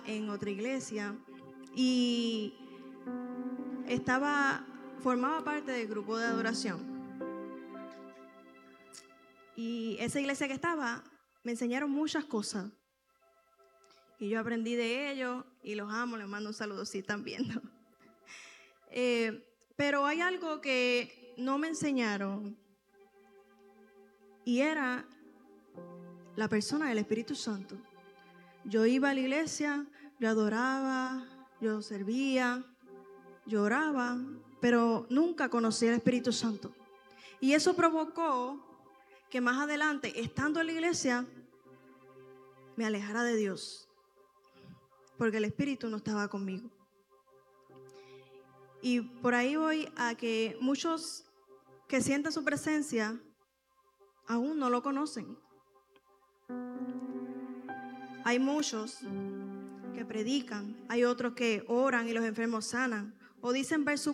en otra iglesia y formaba parte del grupo de adoración. Y esa iglesia que estaba, me enseñaron muchas cosas. Y yo aprendí de ellos y los amo, les mando un saludo si están viendo. Pero hay algo que no me enseñaron y era la persona del Espíritu Santo. Yo iba a la iglesia, yo adoraba, yo servía, yo oraba, pero nunca conocí al Espíritu Santo. Y eso provocó que más adelante, estando en la iglesia, me alejara de Dios, porque el Espíritu no estaba conmigo. Y por ahí voy a que muchos que sienten su presencia aún no lo conocen. Hay muchos que predican, hay otros que oran y los enfermos sanan, o dicen versículos